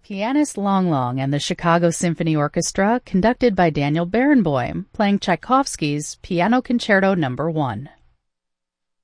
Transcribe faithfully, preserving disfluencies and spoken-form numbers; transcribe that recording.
Pianist Long Long and the Chicago Symphony Orchestra, conducted by Daniel Barenboim, playing Tchaikovsky's Piano Concerto Number one.